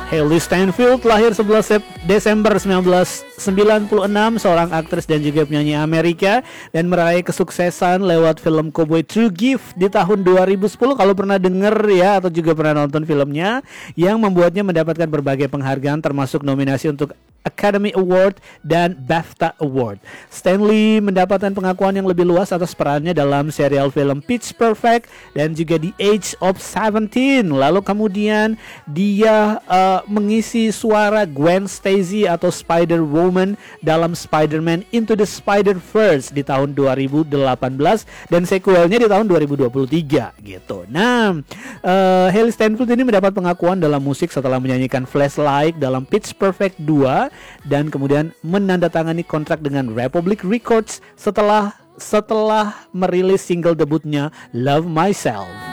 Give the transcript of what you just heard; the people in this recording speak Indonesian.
Hailee Steinfeld lahir 11 Desember 1996, seorang aktris dan juga penyanyi Amerika, dan meraih kesuksesan lewat film Cowboy True Gift di tahun 2010. Kalau pernah denger ya atau juga pernah nonton filmnya, yang membuatnya mendapatkan berbagai penghargaan termasuk nominasi untuk Academy Award dan BAFTA Award. Stanley mendapatkan pengakuan yang lebih luas atas perannya dalam serial film Pitch Perfect dan juga The Age of 17. Lalu kemudian dia mengisi suara Gwen Stacy atau Spider-Woman dalam Spider-Man Into the Spider-Verse di tahun 2018 dan sequelnya di tahun 2023 gitu. Nah, Hailee Steinfeld ini mendapat pengakuan dalam musik setelah menyanyikan Flashlight dalam Pitch Perfect 2 dan kemudian menandatangani kontrak dengan Republic Records setelah merilis single debutnya Love Myself.